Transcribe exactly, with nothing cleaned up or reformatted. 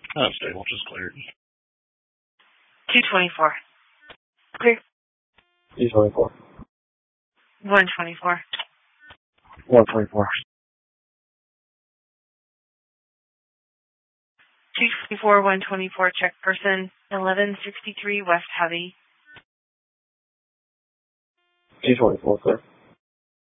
Unstable, just cleared. two twenty-four. Clear. two twenty-four. one twenty-four. one twenty-four. two twenty-four, one twenty-four, check person, eleven sixty-three West Heavy. two twenty-four, clear.